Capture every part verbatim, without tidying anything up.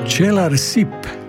Pčelar Sip,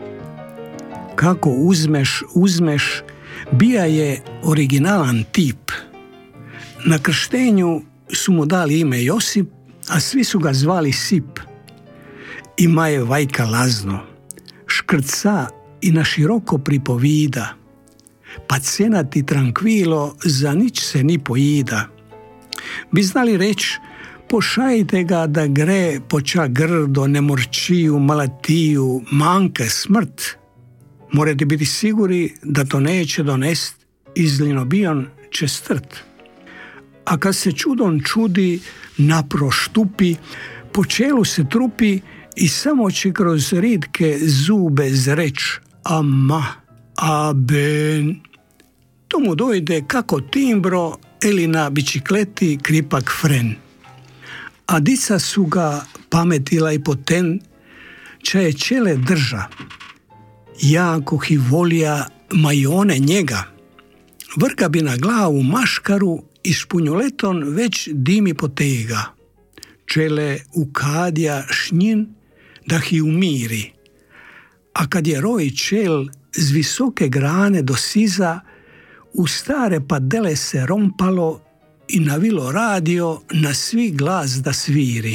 kako uzmeš, uzmeš, bija je originalan tip. Na krštenju su mu dali ime Josip, a svi su ga zvali Sip. Ima je vajka lazno, škrca i na široko pripovida, pa cenati tranquilo za nič se ni pojida. Bi znali reći, pošajte ga da gre poča grdo, nemorčiju, malatiju, manke, smrt. Morate biti siguri da to neće donest izljenobijan čestrt. A kad se čudom čudi, napro štupi, po čelu se trupi i samo će kroz ritke zube zreć ama, aben. To mu dojde kako timbro ili na bicikleti kripak fren. A dica su ga pametila i poten, čaje čele drža. Jako hi volija, ma i one njega. Vrga bi na glavu maškaru i špunjoleton već dimi potega. Čele ukadja šnjin da hi umiri. A kad je roj čel z visoke grane do siza, u stare padele se rompalo i navilo radio na svi glas da sviri.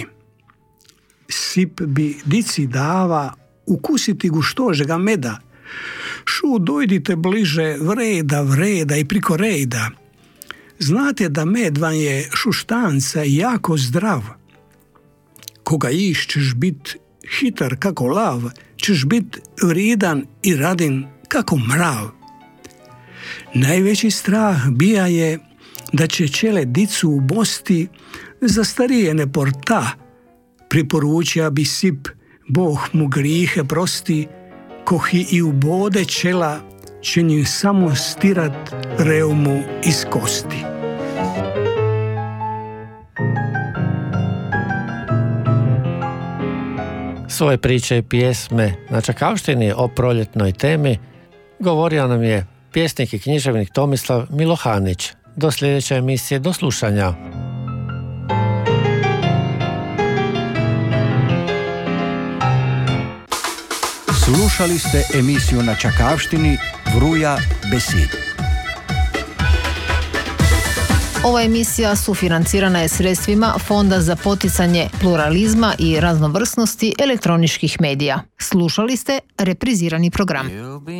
Sip bi dici dava ukusiti guštožega meda. Šu, dojdite bliže, vreda, vreda i priko reda. Znate da med vam je šuštanca i jako zdrav. Koga iš ćeš bit hitar kako lav, ćeš bit vridan i radin kako mrav. Najveći strah bija je da će čele dicu u bosti za starije ne porta. Priporučija bi Sip, Bog mu grihe prosti, kohi i ubode čela, će njim samo stirat reumu iz kosti. Svoje priče i pjesme na Čakavštini o proljetnoj temi govorio nam je pjesnik i književnik Tomislav Milohanić. Do sljedeće emisije, do slušanja. Slušali ste emisiju Na Čakavštini Vruja besed. Ova emisija sufinancirana je sredstvima Fonda za poticanje pluralizma i raznovrsnosti elektroničkih medija. Slušali ste reprizirani program.